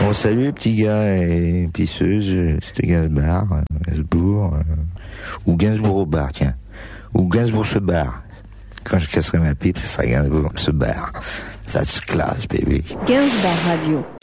Bon, salut, petit gars et pisseuse, c'était Gainsbourg, ou Gainsbourg au bar, tiens. Ou Gainsbourg se barre. Quand je casserai ma pipe, ce sera Gainsbourg se barre. Ça se classe, baby. Gainsbourg Radio.